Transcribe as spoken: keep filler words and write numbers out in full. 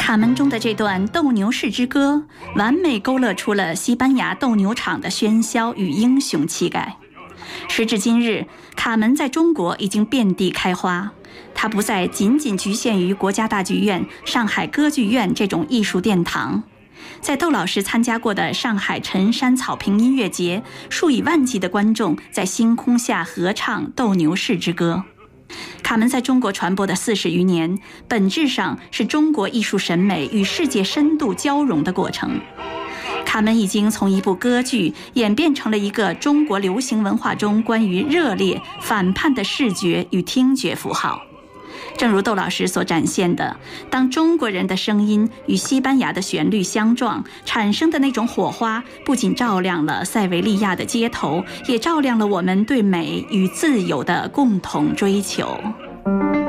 卡门中的这段斗牛士之歌，完美勾勒出了西班牙斗牛场的喧嚣与英雄气概。时至今日，卡门在中国已经遍地开花，它不再仅仅局限于国家大剧院、上海歌剧院这种艺术殿堂。在窦老师参加过的上海陈山草坪音乐节，数以万计的观众在星空下合唱《斗牛士之歌》。卡门在中国传播的四十余年，本质上是中国艺术审美与世界深度交融的过程。卡门已经从一部歌剧演变成了一个中国流行文化中关于热烈反叛的视觉与听觉符号。正如窦老师所展现的，当中国人的声音与西班牙的旋律相撞，产生的那种火花，不仅照亮了塞维利亚的街头，也照亮了我们对美与自由的共同追求。